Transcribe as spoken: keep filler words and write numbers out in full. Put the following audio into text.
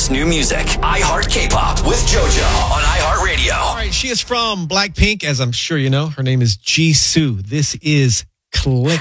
hottest new music. iHeart K-Pop with JoJo on iHeartRadio. All right, she is from Blackpink, as I'm sure you know. Her name is Jisoo. This is Click.